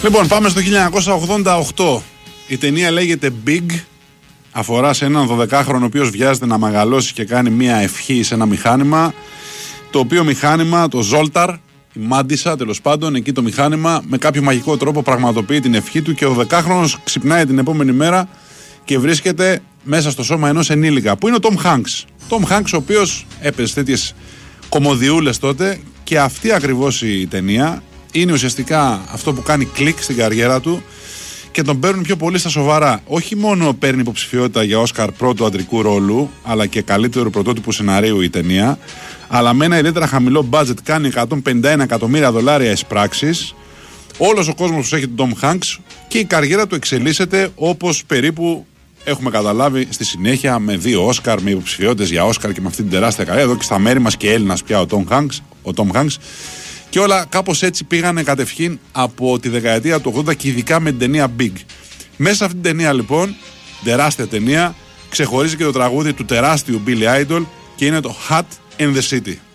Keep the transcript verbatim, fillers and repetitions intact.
Λοιπόν, πάμε στο χίλια εννιακόσια ογδόντα οκτώ. Η ταινία λέγεται Big. Αφορά σε έναν δωδεκάχρονο ο οποίος βιάζεται να μεγαλώσει και κάνει μια ευχή σε ένα μηχάνημα. Το οποίο μηχάνημα, το Ζόλταρ, η μάντισσα τέλος πάντων, εκεί το μηχάνημα με κάποιο μαγικό τρόπο πραγματοποιεί την ευχή του και ο δωδεκάχρονος ξυπνάει την επόμενη μέρα και βρίσκεται μέσα στο σώμα ενός ενήλικα που είναι ο Τόμ Χάνκς. Τόμ Χάνκς, ο οποίος έπαιζε τέτοιες κομμωδιούλες τότε, και αυτή ακριβώς η ταινία είναι ουσιαστικά αυτό που κάνει κλικ στην καριέρα του και τον παίρνουν πιο πολύ στα σοβαρά. Όχι μόνο παίρνει υποψηφιότητα για Όσκαρ πρώτου αντρικού ρόλου, αλλά και καλύτερου πρωτότυπου σεναρίου η ταινία, αλλά με ένα ιδιαίτερα χαμηλό budget κάνει εκατόν πενήντα ένα εκατομμύρια δολάρια εισπράξεις. Όλος ο κόσμος που έχει τον Τόμ Χάνκς και η καριέρα του εξελίσσεται όπως περίπου έχουμε καταλάβει στη συνέχεια, με δύο Όσκαρ, με υποψηφιότητες για Όσκαρ και με αυτή την τεράστια καριέρα. Εδώ και στα μέρη μας και Έλληνας πια ο Τόμ Χάνκς, ο Τόμ Χάνκς. Και όλα κάπως έτσι πήγανε κατευχήν από τη δεκαετία του ογδόντα και ειδικά με την ταινία Big. Μέσα σε αυτή την ταινία λοιπόν, τεράστια ταινία, ξεχωρίζει και το τραγούδι του τεράστιου Billy Idol και είναι το Hot in the City.